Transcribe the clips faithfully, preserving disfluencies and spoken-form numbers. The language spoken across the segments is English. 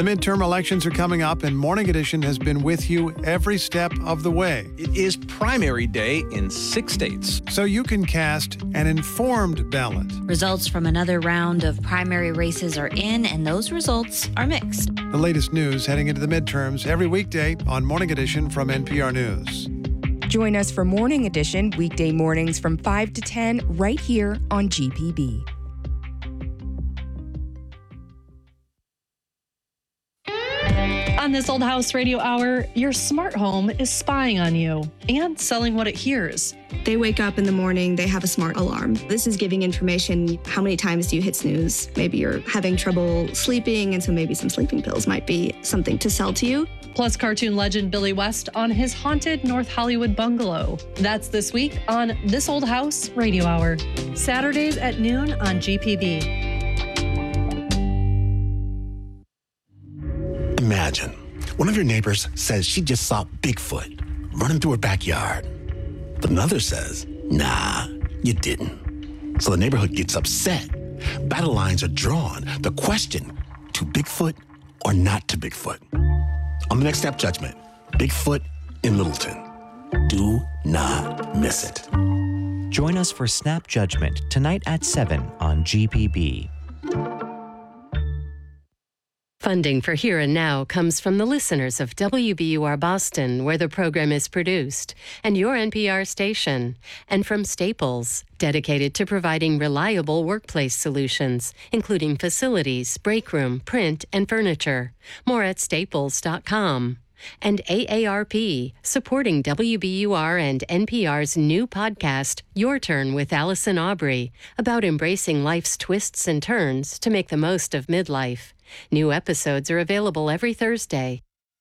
The midterm elections are coming up, and Morning Edition has been with you every step of the way. It is primary day in six states. So you can cast an informed ballot. Results from another round of primary races are in, and those results are mixed. The latest news heading into the midterms every weekday on Morning Edition from N P R News. Join us for Morning Edition weekday mornings from five to ten right here on G P B. On this Old House Radio Hour, your smart home is spying on you and selling what it hears. They wake up in the morning, they have a smart alarm. This is giving information. How many times do you hit snooze? Maybe you're having trouble sleeping, and so maybe some sleeping pills might be something to sell to you. Plus cartoon legend Billy West on his haunted North Hollywood bungalow. That's this week on This Old House Radio Hour. Saturdays at noon on G P B. Imagine one of your neighbors says she just saw Bigfoot running through her backyard. But another says, nah, you didn't. So the neighborhood gets upset. Battle lines are drawn. The question, to Bigfoot or not to Bigfoot? On the next Snap Judgment, Bigfoot in Littleton. Do not miss it. Join us for Snap Judgment tonight at seven on G P B. Funding for Here and Now comes from the listeners of W B U R Boston, where the program is produced, and your N P R station, and from Staples, dedicated to providing reliable workplace solutions, including facilities, break room, print, and furniture. More at staples dot com. And A A R P, supporting W B U R and N P R's new podcast, Your Turn with Allison Aubrey, about embracing life's twists and turns to make the most of midlife. New episodes are available every Thursday.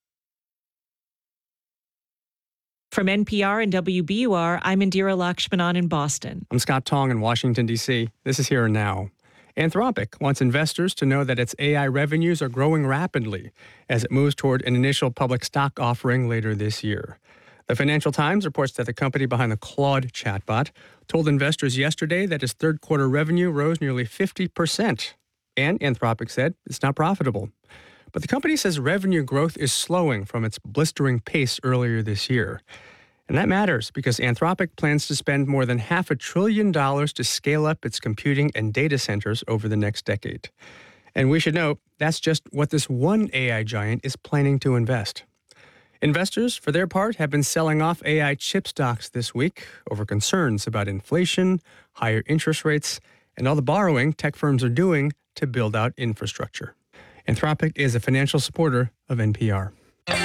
From N P R and W B U R, I'm Indira Lakshmanan in Boston. I'm Scott Tong in Washington, D C. This is Here and Now. Anthropic wants investors to know that its A I revenues are growing rapidly as it moves toward an initial public stock offering later this year. The Financial Times reports that the company behind the Claude chatbot told investors yesterday that its third quarter revenue rose nearly fifty percent. And Anthropic said it's not profitable. But the company says revenue growth is slowing from its blistering pace earlier this year. And that matters because Anthropic plans to spend more than half a trillion dollars to scale up its computing and data centers over the next decade. And we should note, that's just what this one A I giant is planning to invest. Investors, for their part, have been selling off A I chip stocks this week over concerns about inflation, higher interest rates, and all the borrowing tech firms are doing to build out infrastructure. Anthropic is a financial supporter of N P R.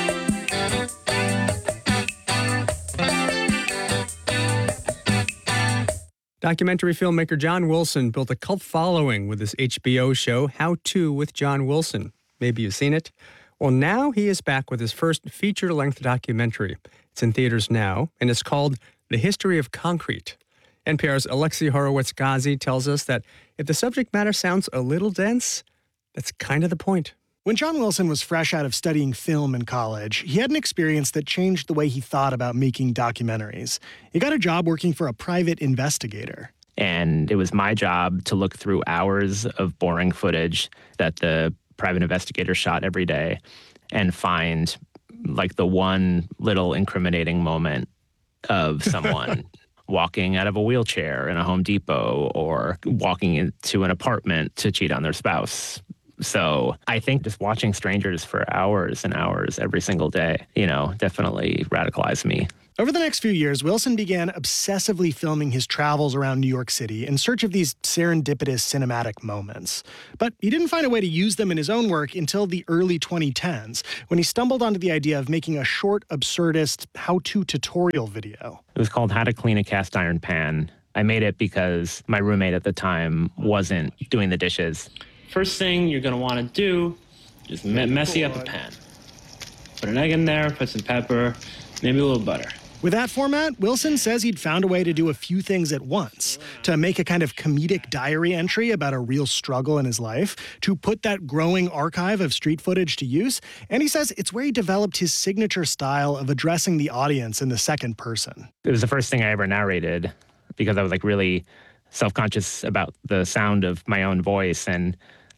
Documentary filmmaker John Wilson built a cult following with his H B O show, How To with John Wilson. Maybe you've seen it. Well, now he is back with his first feature-length documentary. It's in theaters now, and it's called The History of Concrete. N P R's Alexi Horowitz-Ghazi tells us that if the subject matter sounds a little dense, that's kind of the point. When John Wilson was fresh out of studying film in college, he had an experience that changed the way he thought about making documentaries. He got a job working for a private investigator. And it was my job to look through hours of boring footage that the private investigator shot every day and find like the one little incriminating moment of someone walking out of a wheelchair in a Home Depot or walking into an apartment to cheat on their spouse. So I think just watching strangers for hours and hours every single day, you know, definitely radicalized me. Over the next few years, Wilson began obsessively filming his travels around New York City in search of these serendipitous cinematic moments. But he didn't find a way to use them in his own work until the early twenty tens, when he stumbled onto the idea of making a short, absurdist how-to tutorial video. It was called How to Clean a Cast Iron Pan. I made it because my roommate at the time wasn't doing the dishes. First thing you're going to want to do is me- messy up a pan. Put an egg in there, put some pepper, maybe a little butter. With that format, Wilson says he'd found a way to do a few things at once, to make a kind of comedic diary entry about a real struggle in his life, to put that growing archive of street footage to use, and he says it's where he developed his signature style of addressing the audience in the second person. It was the first thing I ever narrated because I was like really self-conscious about the sound of my own voice, and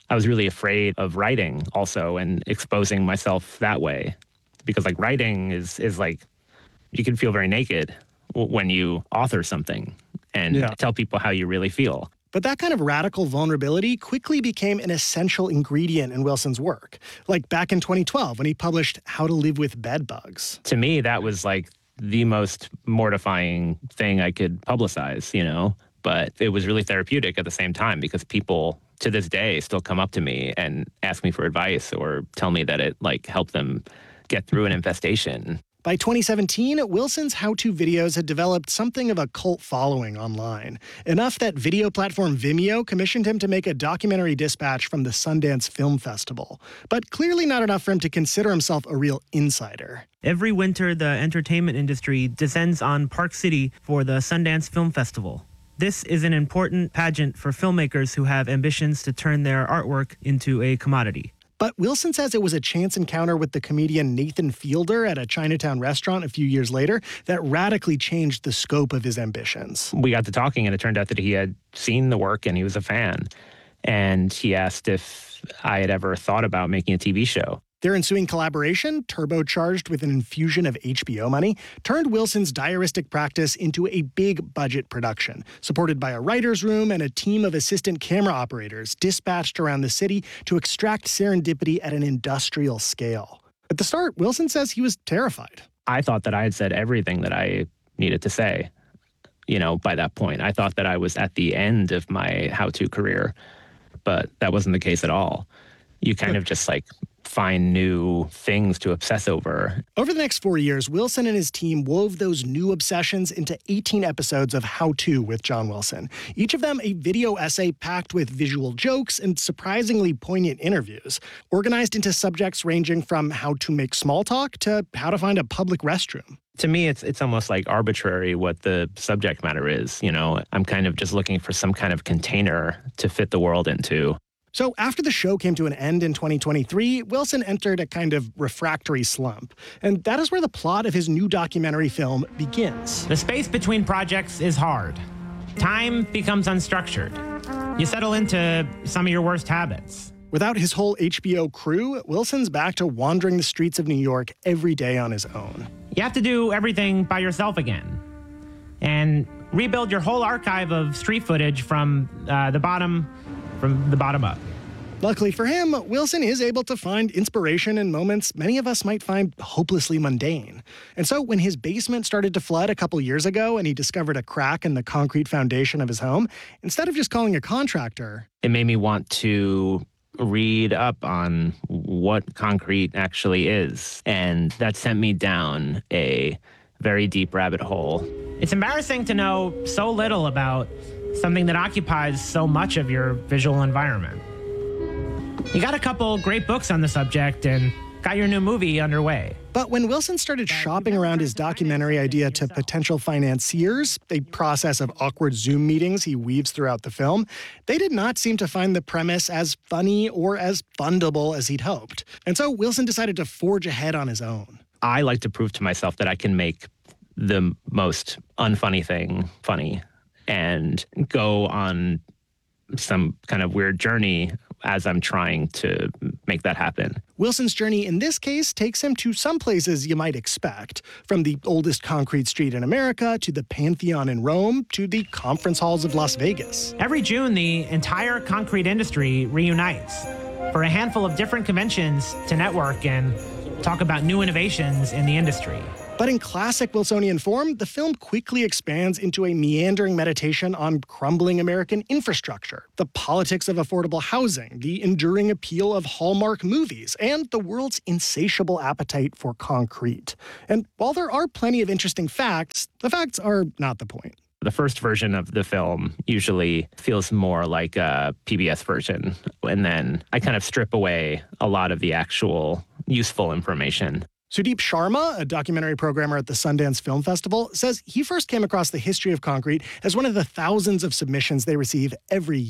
I was really afraid of writing also and exposing myself that way. Because like writing is is like, you can feel very naked when you author something and yeah. tell people how you really feel. But that kind of radical vulnerability quickly became an essential ingredient in Wilson's work. Like back in twenty twelve when he published How to Live with Bedbugs. To me, that was like the most mortifying thing I could publicize, you know? But it was really therapeutic at the same time because people to this day still come up to me and ask me for advice or tell me that it like helped them get through an infestation. By twenty seventeen, Wilson's how-to videos had developed something of a cult following online, enough that video platform Vimeo commissioned him to make a documentary dispatch from the Sundance Film Festival, but clearly not enough for him to consider himself a real insider. Every winter, the entertainment industry descends on Park City for the Sundance Film Festival. This is an important pageant for filmmakers who have ambitions to turn their artwork into a commodity. But Wilson says it was a chance encounter with the comedian Nathan Fielder at a Chinatown restaurant a few years later that radically changed the scope of his ambitions. We got to talking, and it turned out that he had seen the work and he was a fan. And he asked if I had ever thought about making a T V show. Their ensuing collaboration, turbocharged with an infusion of H B O money, turned Wilson's diaristic practice into a big-budget production, supported by a writer's room and a team of assistant camera operators dispatched around the city to extract serendipity at an industrial scale. At the start, Wilson says he was terrified. I thought that I had said everything that I needed to say, you know, by that point. I thought that I was at the end of my how-to career, but that wasn't the case at all. You kind of just like find new things to obsess over. Over the next four years, Wilson and his team wove those new obsessions into eighteen episodes of How To with John Wilson, each of them a video essay packed with visual jokes and surprisingly poignant interviews, organized into subjects ranging from how to make small talk to how to find a public restroom. To me, it's it's almost like arbitrary what the subject matter is. You know, I'm kind of just looking for some kind of container to fit the world into. So after the show came to an end in twenty twenty-three, Wilson entered a kind of refractory slump. And that is where the plot of his new documentary film begins. The space between projects is hard. Time becomes unstructured. You settle into some of your worst habits. Without his whole H B O crew, Wilson's back to wandering the streets of New York every day on his own. You have to do everything by yourself again. And rebuild your whole archive of street footage from uh, the bottom from the bottom up. Luckily for him, Wilson is able to find inspiration in moments many of us might find hopelessly mundane. And so when his basement started to flood a couple years ago and he discovered a crack in the concrete foundation of his home, instead of just calling a contractor, it made me want to read up on what concrete actually is. And that sent me down a very deep rabbit hole. It's embarrassing to know so little about something that occupies so much of your visual environment. You got a couple great books on the subject and got your new movie underway. But when Wilson started shopping around his documentary idea to potential financiers, a process of awkward Zoom meetings he weaves throughout the film, they did not seem to find the premise as funny or as fundable as he'd hoped. And so Wilson decided to forge ahead on his own. I like to prove to myself that I can make the most unfunny thing funny and go on some kind of weird journey as I'm trying to make that happen. Wilson's journey in this case takes him to some places you might expect, from the oldest concrete street in America to the Pantheon in Rome to the conference halls of Las Vegas. Every June, the entire concrete industry reunites for a handful of different conventions to network and talk about new innovations in the industry. But in classic Wilsonian form, the film quickly expands into a meandering meditation on crumbling American infrastructure, the politics of affordable housing, the enduring appeal of Hallmark movies, and the world's insatiable appetite for concrete. And while there are plenty of interesting facts, the facts are not the point. The first version of the film usually feels more like a P B S version, and then I kind of strip away a lot of the actual useful information. Sudeep Sharma, a documentary programmer at the Sundance Film Festival, says he first came across the history of concrete as one of the thousands of submissions they receive every year.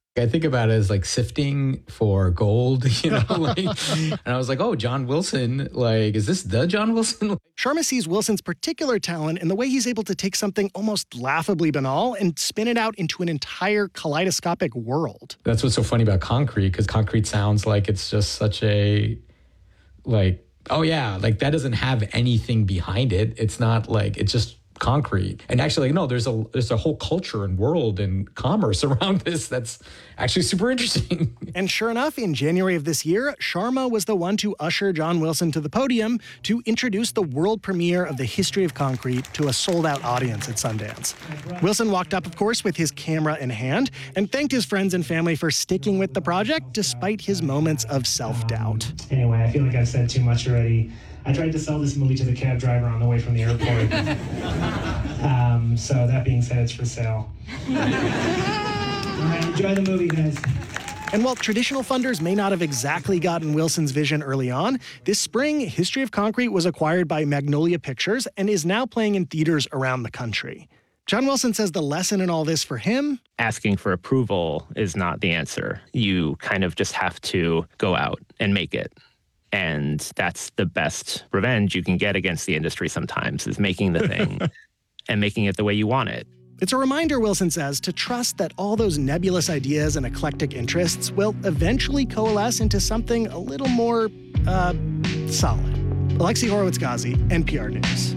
I think about it as like sifting for gold, you know, like, and I was like, oh, John Wilson, like, is this the John Wilson? Sharma sees Wilson's particular talent in the way he's able to take something almost laughably banal and spin it out into an entire kaleidoscopic world. That's what's so funny about concrete, because concrete sounds like it's just such a, like, oh yeah, like that doesn't have anything behind it. It's not like, it's just concrete. And actually, no, there's a there's a whole culture and world and commerce around this that's actually super interesting. And sure enough, in January of this year, Sharma was the one to usher John Wilson to the podium to introduce the world premiere of The History of Concrete to a sold-out audience at Sundance. Wilson walked up, of course, with his camera in hand and thanked his friends and family for sticking with the project despite his moments of self-doubt. Anyway, I feel like I've said too much already. I tried to sell this movie to the cab driver on the way from the airport. um, so that being said, it's for sale. All right, enjoy the movie, guys. And while traditional funders may not have exactly gotten Wilson's vision early on, this spring, History of Concrete was acquired by Magnolia Pictures and is now playing in theaters around the country. John Wilson says the lesson in all this for him? Asking for approval is not the answer. You kind of just have to go out and make it. And that's the best revenge you can get against the industry sometimes, is making the thing and making it the way you want it. It's a reminder, Wilson says, to trust that all those nebulous ideas and eclectic interests will eventually coalesce into something a little more, uh, solid. Alexi Horowitz-Ghazi, N P R News.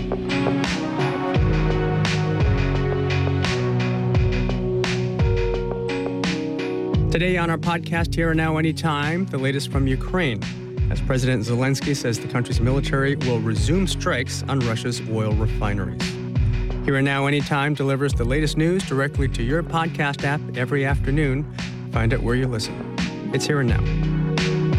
Today on our podcast, Here and Now Anytime, the latest from Ukraine, as President Zelensky says the country's military will resume strikes on Russia's oil refineries. Here and Now Anytime delivers the latest news directly to your podcast app every afternoon. Find it where you listen. It's Here and Now.